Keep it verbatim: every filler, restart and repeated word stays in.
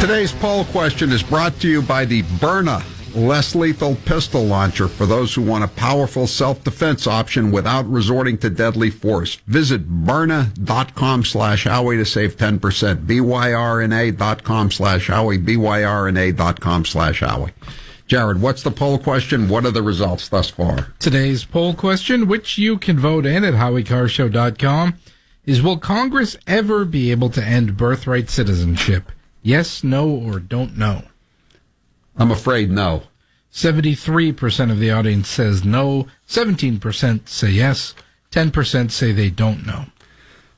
Today's poll question is brought to you by the Byrna less lethal pistol launcher for those who want a powerful self-defense option without resorting to deadly force. Visit Byrna.com slash Howie to save ten percent. B-Y-R-N-A.com slash Howie. B-Y-R-N-A.com slash Howie. Jared, what's the poll question? What are the results thus far? Today's poll question, which you can vote in at Howie Car Show dot com, is will Congress ever be able to end birthright citizenship? Yes, no, or don't know. I'm afraid no. seventy-three percent of the audience says no, seventeen percent say yes, ten percent say they don't know.